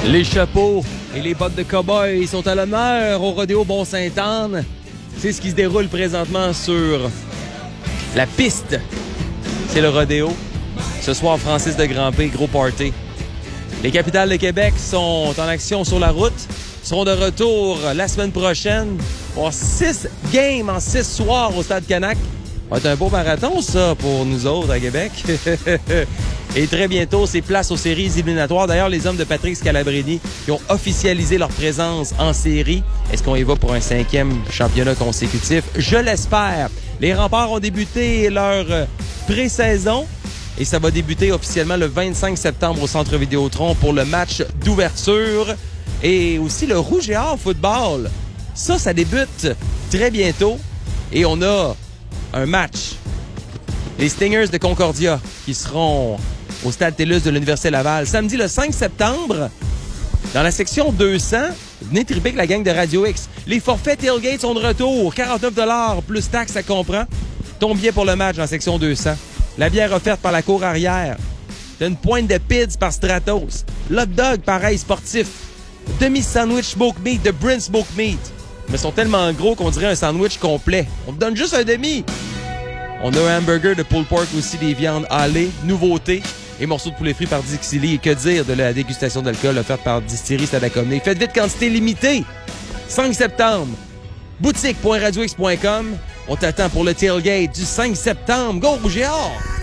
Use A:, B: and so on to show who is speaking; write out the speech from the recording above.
A: Les chapeaux et les bottes de cow-boy sont à l'honneur au rodéo Bon-Sainte-Anne. C'est ce qui se déroule présentement sur la piste. C'est le rodéo. Ce soir, Francis de Grandpé, gros party. Les Capitales de Québec sont en action sur la route. Ils seront de retour la semaine prochaine pour 6 games en 6 soirs au Stade Canac. Ça va être un beau marathon, ça, pour nous autres à Québec. Et très bientôt, c'est place aux séries éliminatoires. D'ailleurs, les hommes de Patrick Scalabrini qui ont officialisé leur présence en série. Est-ce qu'on y va pour un 5e championnat consécutif? Je l'espère. Les Remparts ont débuté leur pré-saison et ça va débuter officiellement le 25 septembre au Centre Vidéotron pour le match d'ouverture. Et aussi le Rouge et Or football. Ça débute très bientôt. Et on a un match. Les Stingers de Concordia qui seront au Stade TELUS de l'Université Laval samedi le 5 septembre. Dans la section 200, venez triper avec la gang de Radio X. Les forfaits tailgate sont de retour. 49$ plus taxes, ça comprend. Ton billet pour le match dans la section 200. La bière offerte par la cour arrière. T'as une pointe de pids par Stratos. L'hot dog, pareil, sportif. Demi-sandwich smoke meat de Brent Smoke Meat. Mais ils sont tellement gros qu'on dirait un sandwich complet. On te donne juste un demi. On a un hamburger de pulled pork aussi, des viandes halées, nouveautés et morceaux de poulet frit par Dixie Lee. Et que dire de la dégustation d'alcool offerte par Distillerie Stadaconé. Faites vite, quantité limitée. 5 septembre. Boutique.radiox.com. On t'attend pour le tailgate du 5 septembre. Go, Rouge et Or!